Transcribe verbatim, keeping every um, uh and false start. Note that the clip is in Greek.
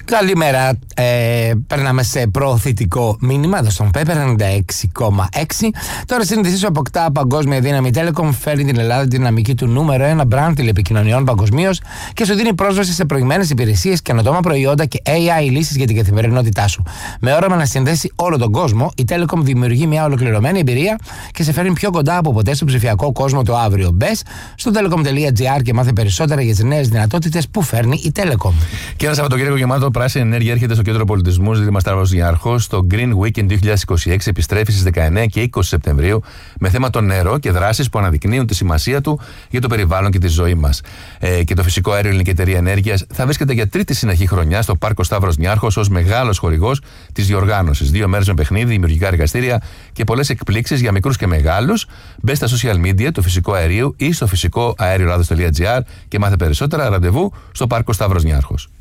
Καλημέρα. Ε, περνάμε σε προωθητικό μήνυμα εδώ στον Pepper ενενήντα έξι κόμμα έξι. Τώρα σύνδεση αποκτά παγκόσμια δύναμη. Η Telecom φέρνει την Ελλάδα τη δυναμική του νούμερο ένα brand τηλεπικοινωνιών παγκοσμίως και σου δίνει πρόσβαση σε προηγμένες υπηρεσίες, καινοτόμα προϊόντα και έι άι λύσεις για την καθημερινότητά σου. Με όραμα να συνδέσει όλο τον κόσμο, η Telecom δημιουργεί μια ολοκληρωμένη εμπειρία και σε φέρνει πιο κοντά από ποτέ στον ψηφιακό κόσμο το αύριο. Μπες στο telecom τελεία gr και μάθε περισσότερα για τις νέες δυνατότητες που φέρνει η Telecom. Και ένα Σαββατοκύριακο γεμάτο πράσινη ενέργεια έρχεται στο Κέντρο Πολιτισμού Δήμαρχος Σταύρος Νιάρχος. Το Green Weekend δύο χιλιάδες είκοσι έξι επιστρέφει στις δεκαεννέα και είκοσι Σεπτεμβρίου με θέμα το νερό και δράσεις που αναδεικνύουν τη σημασία του για το περιβάλλον και τη ζωή μας. Ε, και το φυσικό αέριο Ελληνική Εταιρεία Ενέργειας θα βρίσκεται για τρίτη συνεχή χρονιά στο Πάρκο Σταύρος Νιάρχος ως μεγάλος χορηγός της διοργάνωσης. Δύο μέρες με παιχνίδι, δημιουργικά εργαστήρια και πολλές εκπλήξεις για μικρούς και μεγάλους. Μπες στα social media του φυσικού αερίου ή στο φυσικό αέριο ελλάδος τελεία gr και μάθε περισσότερα. Ραντεβού στο Πάρκο Σταύρος Νιάρχος.